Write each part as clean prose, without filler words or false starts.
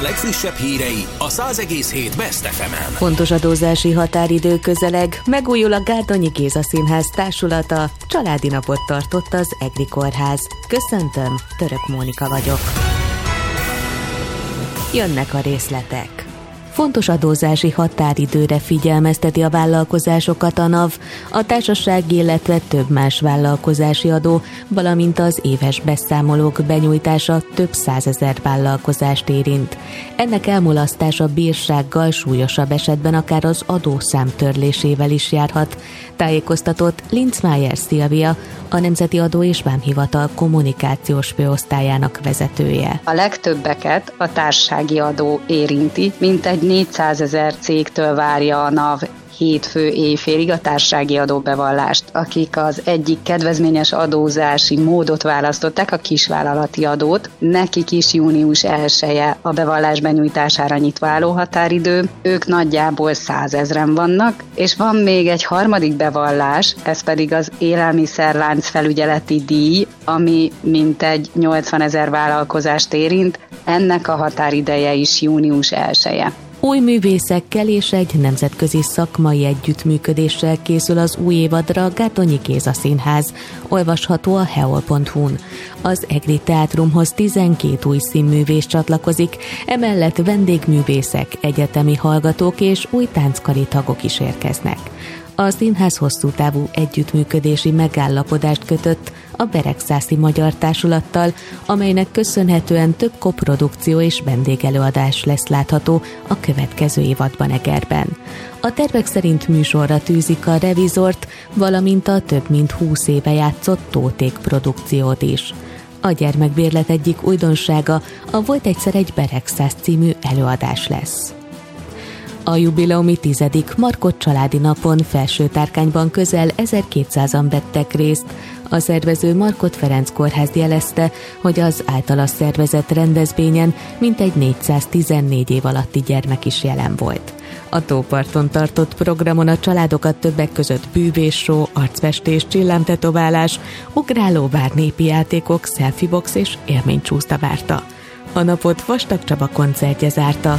legfrissebb hírei a 100,7 Best FM-en. Fontos adózási határidő közeleg, megújul a Gárdonyi Géza Színház társulata, családi napot tartott az EGRI Kórház. Köszöntöm, Török Mónika vagyok. Jönnek a részletek. Fontos adózási határidőre figyelmezteti a vállalkozásokat a NAV, a társasági, illetve több más vállalkozási adó, valamint az éves beszámolók benyújtása több 100 000 vállalkozást érint. Ennek elmulasztása bírsággal, súlyosabb esetben akár az adószám törlésével is járhat, tájékoztatott Linzmeier Szilvia, a Nemzeti Adó és Vámhivatal kommunikációs főosztályának vezetője. A legtöbbeket a társasági adó érinti, mintegy 400 000 cégtől várja a NAV hétfő éjfélig a társasági adóbevallást, akik az egyik kedvezményes adózási módot választották, a kisvállalati adót. Nekik is június 1-e a bevallás benyújtására nyitva álló határidő, ők nagyjából 100 000-en vannak, és van még egy harmadik bevallás, ez pedig az élelmiszerlánc felügyeleti díj, ami mintegy 80 000 vállalkozást érint, ennek a határideje is június 1-e. Új művészekkel és egy nemzetközi szakmai együttműködéssel készül az új évadra a Gárdonyi Géza Színház, olvasható a heol.hu-n. Az EGRI Teátrumhoz 12 új színművész csatlakozik, emellett vendégművészek, egyetemi hallgatók és új tánckari tagok is érkeznek. A színház hosszú távú együttműködési megállapodást kötött a Beregszászi Magyar Társulattal, amelynek köszönhetően több koprodukció és vendégelőadás lesz látható a következő évadban Egerben. A tervek szerint műsorra tűzik a Revizort, valamint a több mint 20 éve játszott Tóték produkciót is. A gyermekbérlet egyik újdonsága a Volt egyszer egy Beregszász című előadás lesz. A jubileumi 10. Markot családi napon Felsőtárkányban közel 1200-an vettek részt. A szervező Markot Ferenc Kórház jelezte, hogy az általa szervezett rendezvényen mintegy 414 év alatti gyermek is jelen volt. A tóparton tartott programon a családokat többek között bűvésshow, arcfestés, csillámtetoválás, ugrálóvár, népi játékok, selfiebox és élménycsúszda várta. A napot Vastag Csaba koncertje zárta.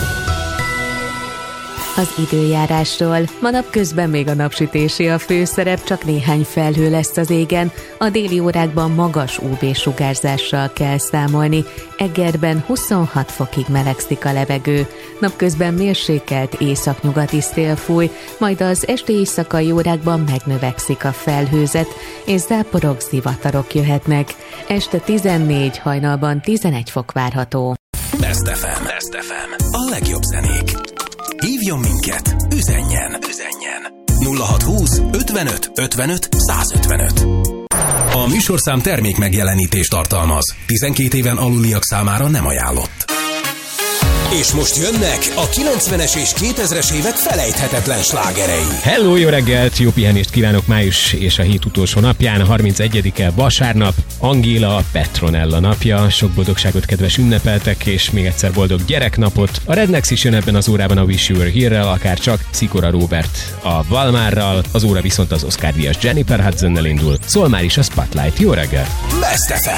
Az időjárásról. Ma napközben még a napsütésé a főszerep, csak néhány felhő lesz az égen. A déli órákban magas UV-sugárzással kell számolni. Egerben 26 fokig melegszik a levegő. Napközben mérsékelt északnyugati szél fúj, majd az esti éjszakai órákban megnövekszik a felhőzet, és záporok, zivatarok jöhetnek. Este 14, hajnalban 11 fok várható. Best FM. Best FM. A legjobb zenék. Hívjon minket, üzenjen 0620 55 55 155. A műsorszám termék megjelenítést tartalmaz. 12 éven aluliak számára nem ajánlott. És most jönnek a 90-es és 2000-es évek felejthetetlen slágerei. Hello, jó reggelt, jó pihenést kívánok május és a hét utolsó napján, 31-e vasárnap, Angéla Petronella napja. Sok boldogságot, kedves ünnepeltek, és még egyszer boldog gyereknapot. A Rednex is jön ebben az órában a Wish You Were Here-rel, akár csak Szikora Róbert a Valmárral, az óra viszont az Oscar-díjas Jennifer Hudsonnel indul. Szól már is a Spotlight. Jó reggel! Best FM.